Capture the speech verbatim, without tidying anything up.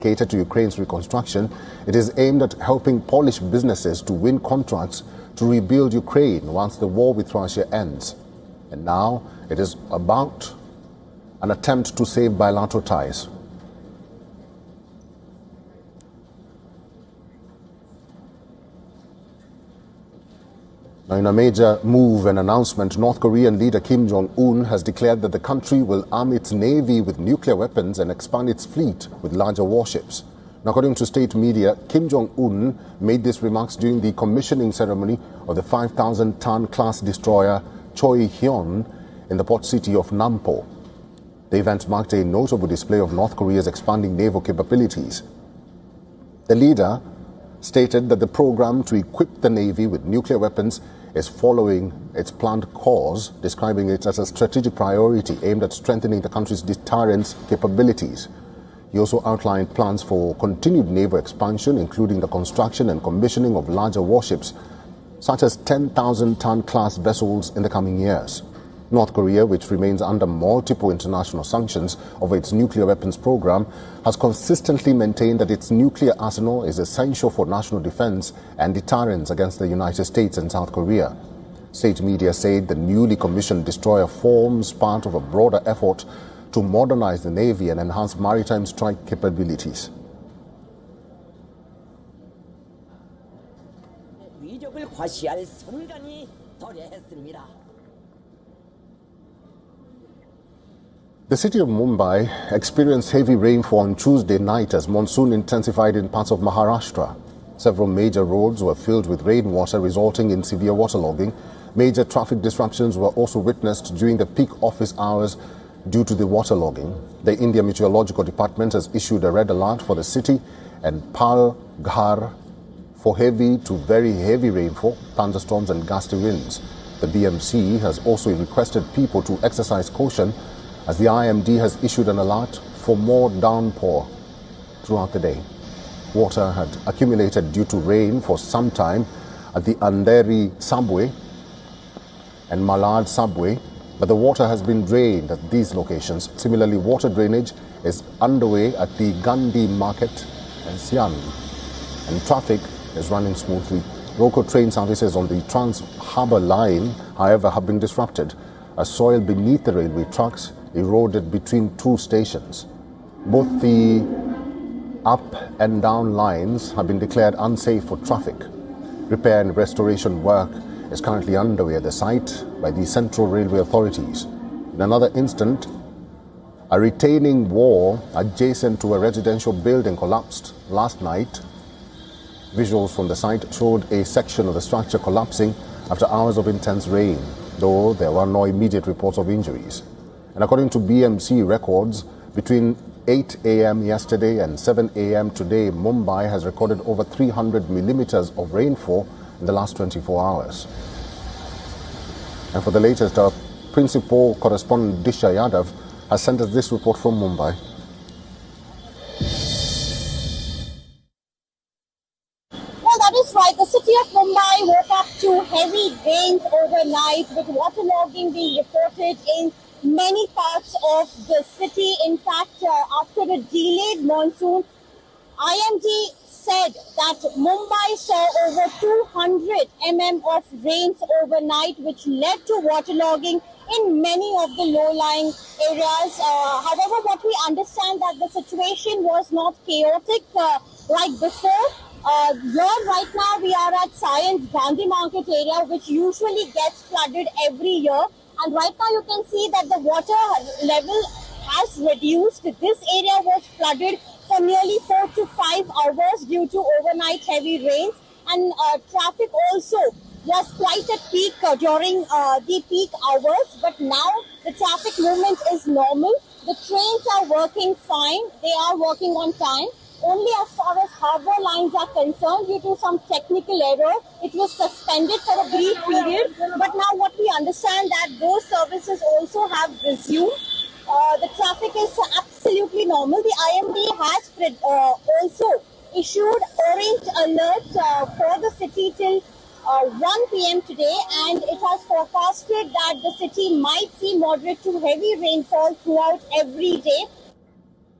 Catered to Ukraine's reconstruction, it is aimed at helping Polish businesses to win contracts to rebuild Ukraine once the war with Russia ends. And now it is about an attempt to save bilateral ties. Now, in a major move and announcement, North Korean leader Kim Jong-un has declared that the country will arm its navy with nuclear weapons and expand its fleet with larger warships. Now, according to state media, Kim Jong-un made these remarks during the commissioning ceremony of the five thousand ton class destroyer Choi Hyun in the port city of Nampo. The event marked a notable display of North Korea's expanding naval capabilities. The leader stated that the program to equip the navy with nuclear weapons is following its planned course, describing it as a strategic priority aimed at strengthening the country's deterrence capabilities. He also outlined plans for continued naval expansion, including the construction and commissioning of larger warships, such as ten thousand ton class vessels in the coming years. North Korea, which remains under multiple international sanctions over its nuclear weapons program, has consistently maintained that its nuclear arsenal is essential for national defense and deterrence against the United States and South Korea. State media said the newly commissioned destroyer forms part of a broader effort to modernize the Navy and enhance maritime strike capabilities. The city of Mumbai experienced heavy rainfall on Tuesday night as monsoon intensified in parts of Maharashtra. Several major roads were filled with rainwater, resulting in severe waterlogging. Major traffic disruptions were also witnessed during the peak office hours due to the waterlogging. The India Meteorological Department has issued a red alert for the city and Palghar for heavy to very heavy rainfall, thunderstorms and gusty winds. The B M C has also requested people to exercise caution as the I M D has issued an alert for more downpour throughout the day. Water had accumulated due to rain for some time at the Andheri subway and Malad subway, but the water has been drained at these locations. Similarly, water drainage is underway at the Gandhi Market and Sian, and traffic is running smoothly. Local train services on the Trans-Harbour line, however, have been disrupted as soil beneath the railway tracks eroded between two stations. Both the up and down lines have been declared unsafe for traffic. Repair and restoration work is currently underway at the site by the Central Railway authorities. In another instant, a retaining wall adjacent to a residential building collapsed last night. Visuals from the site showed a section of the structure collapsing after hours of intense rain, though there were no immediate reports of injuries. And according to B M C records, between eight a m yesterday and seven a m today, Mumbai has recorded over three hundred millimeters of rainfall in the last twenty-four hours. And for the latest, our principal correspondent Disha Yadav has sent us this report from Mumbai. Well, that is right. The city of Mumbai woke up to heavy rains overnight, with waterlogging being reported in many parts of the city. In fact, uh, after a delayed monsoon, I M D said that Mumbai saw over two hundred millimeters of rains overnight, which led to waterlogging in many of the low-lying areas. Uh, however, what we understand that the situation was not chaotic uh, like before. Uh, here right now we are at Science Gandhi Market area, which usually gets flooded every year. And right now you can see that the water level has reduced. This area was flooded for nearly four to five hours due to overnight heavy rains. And uh, traffic also was quite at peak uh, during uh, the peak hours. But now the traffic movement is normal. The trains are working fine. They are working on time. Only as far as harbour lines are concerned, due to some technical error, it was suspended for a brief period. But now what we understand that those services also have resumed. Uh, the traffic is absolutely normal. The I M D has uh, also issued orange alert uh, for the city till uh, one p m today, and it has forecasted that the city might see moderate to heavy rainfall throughout every day.